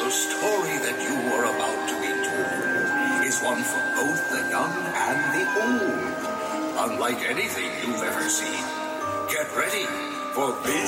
The story that you are about to be told is one for both the young and the old. Unlike anything you've ever seen. Get ready for Biz